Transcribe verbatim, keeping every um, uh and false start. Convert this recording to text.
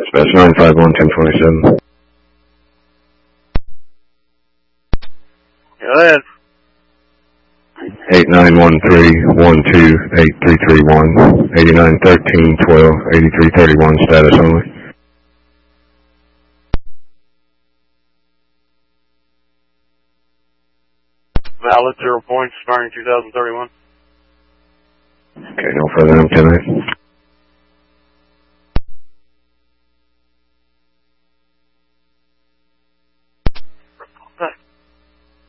Dispatch nine five one, ten twenty-seven. Go ahead. eight nine one three, one two eight three three one, eighty-nine thirteen twelve, eighty-three thirty-one, status only. Valid, zero points, starting two thousand thirty-one. Okay, no further M ten eight.